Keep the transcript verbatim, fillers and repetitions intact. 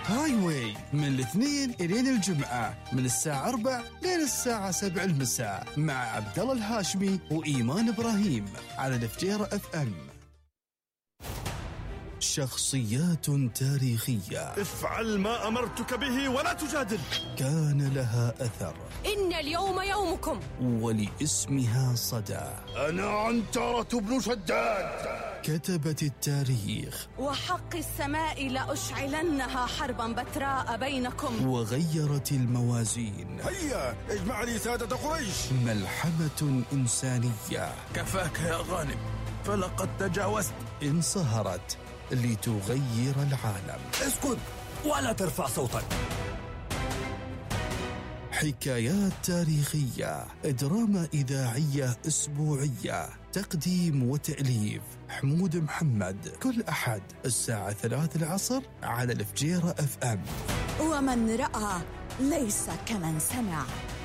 هاي واي من الاثنين إلين الجمعة من الساعة أربع لين الساعة سبع المساء مع عبد الله الهاشمي وإيمان إبراهيم على الفجيرة اف ام. شخصيات تاريخية افعل ما أمرتك به ولا تجادل. كان لها أثر. إن اليوم يومكم. ولاسمها صدى. أنا عنترة بن شداد. كتبت التاريخ. وحق السماء لأشعلنها حربا بتراء بينكم. وغيرت الموازين. هيا اجمع لي سادة قريش. ملحمة إنسانية. كفاك يا غانم فلقد تجاوزت. انصهرت لتغير العالم. اسكت ولا ترفع صوتك. حكايات تاريخية، دراما إذاعية أسبوعية، تقديم وتأليف حمود محمد، كل أحد الساعة ثلاث العصر على الفجيرة اف ام. ومن رأى ليس كمن سمع.